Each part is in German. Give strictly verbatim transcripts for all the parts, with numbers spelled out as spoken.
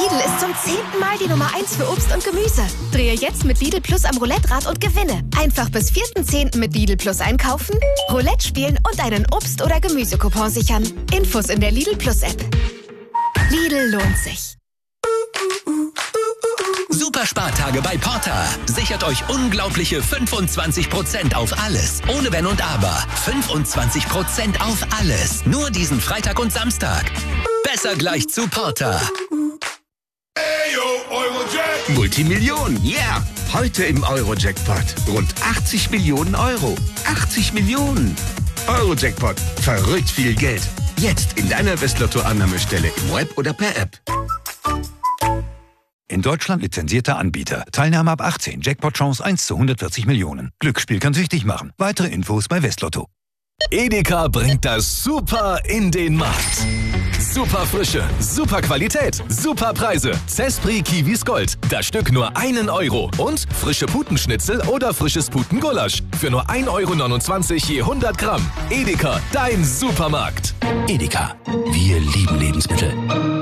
Lidl ist zum zehnten Mal die Nummer eins für Obst und Gemüse. Drehe jetzt mit Lidl Plus am Roulette-Rad und gewinne. Einfach bis vierten zehnten mit Lidl Plus einkaufen, Roulette spielen und einen Obst- oder Gemüsecoupon sichern. Infos in der Lidl Plus App. Lidl lohnt sich. Super Spartage bei Porter. Sichert euch unglaubliche fünfundzwanzig Prozent auf alles. Ohne Wenn und Aber. fünfundzwanzig Prozent auf alles. Nur diesen Freitag und Samstag. Besser gleich zu Porter. Multimillionen, yeah! Heute im Euro-Jackpot. Rund achtzig Millionen Euro. achtzig Millionen. Euro-Jackpot. Verrückt viel Geld. Jetzt in deiner Westlotto-Annahmestelle im Web oder per App. In Deutschland lizenzierter Anbieter. Teilnahme ab achtzehn. Jackpot-Chance eins zu hundertvierzig Millionen. Glücksspiel kann süchtig machen. Weitere Infos bei Westlotto. Edeka bringt das Super in den Markt. Super Frische, super Qualität, super Preise. Zespri Kiwis Gold. Das Stück nur einen Euro. Und frische Putenschnitzel oder frisches Putengulasch. Für nur ein Euro neunundzwanzig je hundert Gramm. Edeka, dein Supermarkt. Edeka, wir lieben Lebensmittel.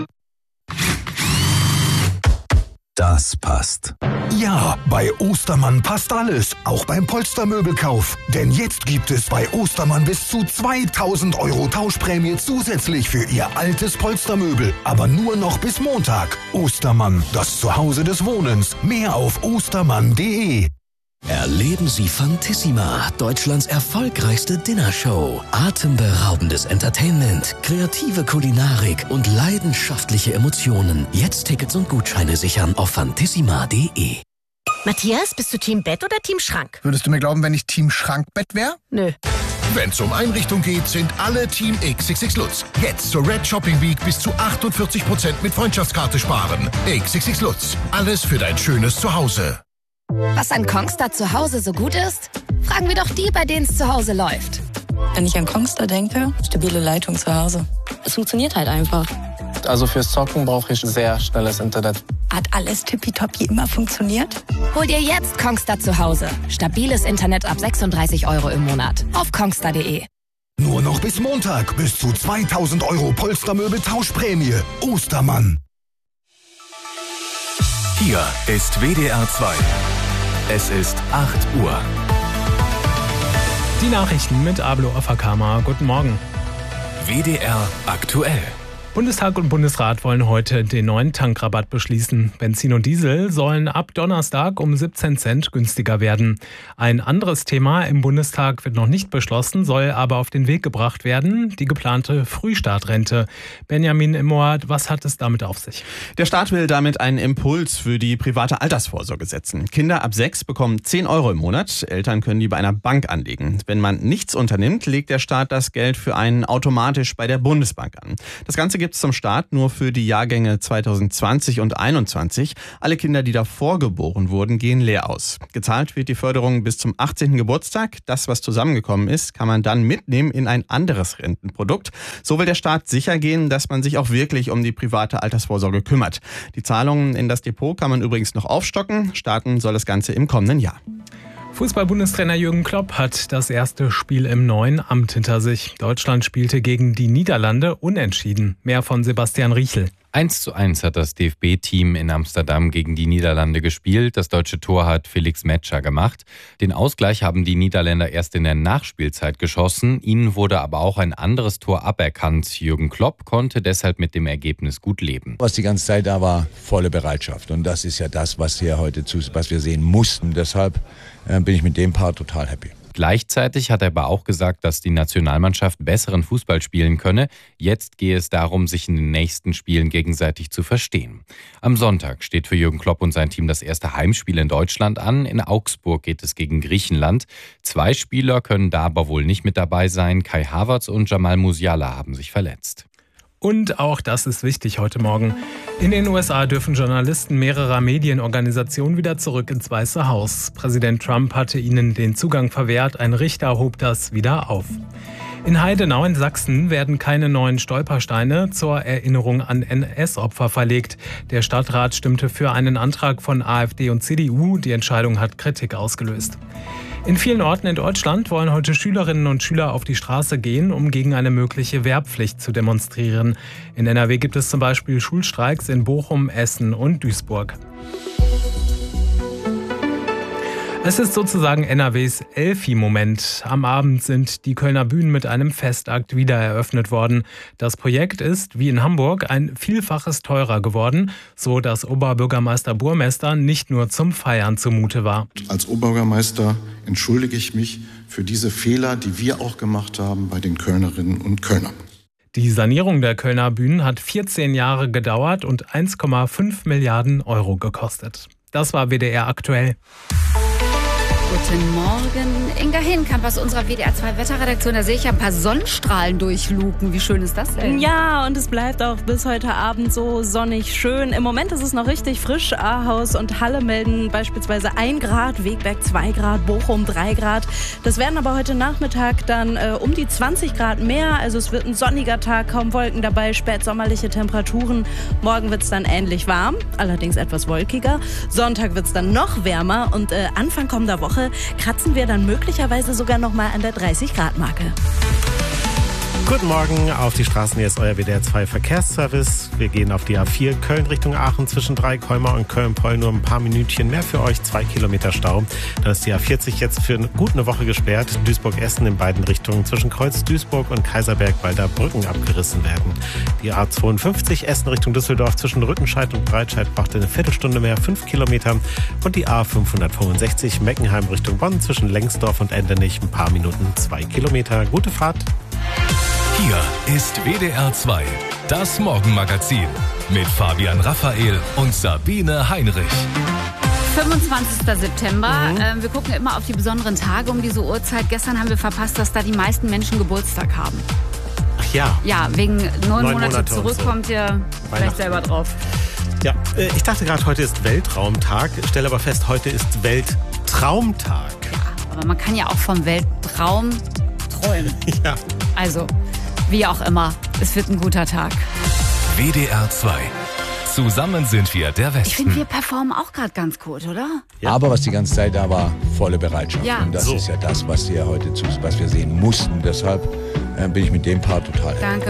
Das passt. Ja, bei Ostermann passt alles, auch beim Polstermöbelkauf. Denn jetzt gibt es bei Ostermann bis zu zweitausend Euro Tauschprämie zusätzlich für Ihr altes Polstermöbel. Aber nur noch bis Montag. Ostermann, das Zuhause des Wohnens. Mehr auf ostermann punkt de. Erleben Sie Fantissima, Deutschlands erfolgreichste Dinnershow. Atemberaubendes Entertainment, kreative Kulinarik und leidenschaftliche Emotionen. Jetzt Tickets und Gutscheine sichern auf fantissima punkt de. Matthias, bist du Team Bett oder Team Schrank? Würdest du mir glauben, wenn ich Team Schrankbett wäre? Nö. Wenn es um Einrichtung geht, sind alle Team X X X Lutz. Jetzt zur Red Shopping Week bis zu achtundvierzig Prozent mit Freundschaftskarte sparen. X X X Lutz. Alles für dein schönes Zuhause. Was an Kongstar zu Hause so gut ist? Fragen wir doch die, bei denen es zu Hause läuft. Wenn ich an Kongstar denke, stabile Leitung zu Hause. Es funktioniert halt einfach. Also fürs Zocken brauche ich sehr schnelles Internet. Hat alles tippitoppi immer funktioniert? Hol dir jetzt Kongstar zu Hause. Stabiles Internet ab sechsunddreißig Euro im Monat. Auf kongstar punkt de. Nur noch bis Montag. Bis zu zweitausend Euro Polstermöbel Tauschprämie. Ostermann. Hier ist W D R zwei. Es ist acht Uhr. Die Nachrichten mit Ablo Afakama. Guten Morgen. W D R aktuell. Bundestag und Bundesrat wollen heute den neuen Tankrabatt beschließen. Benzin und Diesel sollen ab Donnerstag um siebzehn Cent günstiger werden. Ein anderes Thema im Bundestag wird noch nicht beschlossen, soll aber auf den Weg gebracht werden: die geplante Frühstartrente. Benjamin Immoat, was hat es damit auf sich? Der Staat will damit einen Impuls für die private Altersvorsorge setzen. Kinder ab sechs bekommen zehn Euro im Monat. Eltern können die bei einer Bank anlegen. Wenn man nichts unternimmt, legt der Staat das Geld für einen automatisch bei der Bundesbank an. Das Ganze gibt es zum Start nur für die Jahrgänge zweitausendzwanzig und einundzwanzig. Alle Kinder, die davor geboren wurden, gehen leer aus. Gezahlt wird die Förderung bis zum achtzehnten Geburtstag. Das, was zusammengekommen ist, kann man dann mitnehmen in ein anderes Rentenprodukt. So will der Staat sicher gehen, dass man sich auch wirklich um die private Altersvorsorge kümmert. Die Zahlungen in das Depot kann man übrigens noch aufstocken. Starten soll das Ganze im kommenden Jahr. Fußball-Bundestrainer Jürgen Klopp hat das erste Spiel im neuen Amt hinter sich. Deutschland spielte gegen die Niederlande unentschieden. Mehr von Sebastian Riechel. eins zu eins hat das D F B-Team in Amsterdam gegen die Niederlande gespielt. Das deutsche Tor hat Felix Metscher gemacht. Den Ausgleich haben die Niederländer erst in der Nachspielzeit geschossen. Ihnen wurde aber auch ein anderes Tor aberkannt. Jürgen Klopp konnte deshalb mit dem Ergebnis gut leben. Was die ganze Zeit da war, volle Bereitschaft. Und das ist ja das, was wir heute zu, was wir sehen mussten. Deshalb äh, bin ich mit dem Part total happy. Gleichzeitig hat er aber auch gesagt, dass die Nationalmannschaft besseren Fußball spielen könne. Jetzt gehe es darum, sich in den nächsten Spielen gegenseitig zu verstehen. Am Sonntag steht für Jürgen Klopp und sein Team das erste Heimspiel in Deutschland an. In Augsburg geht es gegen Griechenland. Zwei Spieler können da aber wohl nicht mit dabei sein. Kai Havertz und Jamal Musiala haben sich verletzt. Und auch das ist wichtig heute Morgen. In den U S A dürfen Journalisten mehrerer Medienorganisationen wieder zurück ins Weiße Haus. Präsident Trump hatte ihnen den Zugang verwehrt. Ein Richter hob das wieder auf. In Heidenau in Sachsen werden keine neuen Stolpersteine zur Erinnerung an N S-Opfer verlegt. Der Stadtrat stimmte für einen Antrag von AfD und C D U. Die Entscheidung hat Kritik ausgelöst. In vielen Orten in Deutschland wollen heute Schülerinnen und Schüler auf die Straße gehen, um gegen eine mögliche Wehrpflicht zu demonstrieren. In N R W gibt es zum Beispiel Schulstreiks in Bochum, Essen und Duisburg. Es ist sozusagen N R Ws Elfi-Moment. Am Abend sind die Kölner Bühnen mit einem Festakt wieder eröffnet worden. Das Projekt ist, wie in Hamburg, ein Vielfaches teurer geworden, so dass Oberbürgermeister Burmester nicht nur zum Feiern zumute war. Als Oberbürgermeister entschuldige ich mich für diese Fehler, die wir auch gemacht haben bei den Kölnerinnen und Kölnern. Die Sanierung der Kölner Bühnen hat vierzehn Jahre gedauert und eins Komma fünf Milliarden Euro gekostet. Das war W D R aktuell. Guten Morgen, Inga Hinkamp aus unserer W D R zwei Wetterredaktion. Da sehe ich ja ein paar Sonnenstrahlen durchluken. Wie schön ist das denn? Ja, und es bleibt auch bis heute Abend so sonnig schön. Im Moment ist es noch richtig frisch. Ahaus und Halle melden beispielsweise ein Grad, Wegberg zwei Grad, Bochum drei Grad. Das werden aber heute Nachmittag dann äh, um die zwanzig Grad mehr. Also es wird ein sonniger Tag, kaum Wolken dabei, spätsommerliche Temperaturen. Morgen wird es dann ähnlich warm, allerdings etwas wolkiger. Sonntag wird es dann noch wärmer und äh, Anfang kommender Woche kratzen wir dann möglicherweise sogar noch mal an der dreißig Grad Marke. Guten Morgen auf die Straßen. Hier ist euer W D R zwei Verkehrsservice. Wir gehen auf die A vier Köln Richtung Aachen zwischen Dreikolmar und Köln-Poll. Nur ein paar Minütchen mehr für euch. Zwei Kilometer Stau. Dann ist die A vierzig jetzt für gut eine Woche gesperrt. Duisburg-Essen in beiden Richtungen zwischen Kreuz Duisburg und Kaiserberg, weil da Brücken abgerissen werden. Die A zweiundfünfzig Essen Richtung Düsseldorf zwischen Rüttenscheid und Breitscheid braucht eine Viertelstunde mehr, fünf Kilometer. Und die A fünfhundertfünfundsechzig Meckenheim Richtung Bonn zwischen Lengsdorf und Endenich ein paar Minuten, zwei Kilometer. Gute Fahrt. Hier ist W D R zwei, das Morgenmagazin mit Fabian Raphael und Sabine Heinrich. fünfundzwanzigster September. Mhm. Ähm, wir gucken immer auf die besonderen Tage um diese Uhrzeit. Gestern haben wir verpasst, dass da die meisten Menschen Geburtstag haben. Ach ja. Ja, wegen neun, Neun Monate, Monate zurück so. kommt ihr vielleicht selber drauf. Ja, äh, ich dachte gerade, heute ist Weltraumtag. Stelle aber fest, heute ist Weltraumtag. Ja, aber man kann ja auch vom Weltraum träumen. Ja. Also, wie auch immer, es wird ein guter Tag. W D R zwei. Zusammen sind wir der Westen. Ich finde, wir performen auch gerade ganz gut, oder? Ja. Aber was die ganze Zeit da war, volle Bereitschaft. Ja. Und das So. ist ja das, was wir heute zu, was wir sehen mussten. Deshalb äh, bin ich mit dem Part total happy. Danke.